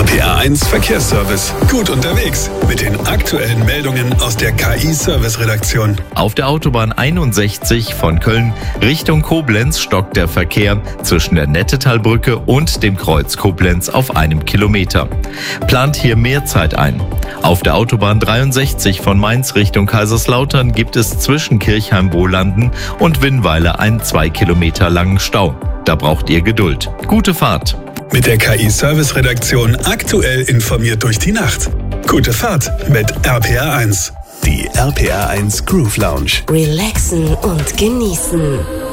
RPA1 Verkehrsservice. Gut unterwegs mit den aktuellen Meldungen aus der KI-Service-Redaktion. Auf der Autobahn 61 von Köln Richtung Koblenz stockt der Verkehr zwischen der Nettetalbrücke und dem Kreuz Koblenz auf 1 Kilometer. Plant hier mehr Zeit ein. Auf der Autobahn 63 von Mainz Richtung Kaiserslautern gibt es zwischen Kirchheim-Wohlanden und Winnweiler einen 2 Kilometer langen Stau. Da braucht ihr Geduld. Gute Fahrt. Mit der KI-Service-Redaktion aktuell informiert durch die Nacht. Gute Fahrt mit RPA1. Die RPA1 Groove Lounge. Relaxen und genießen.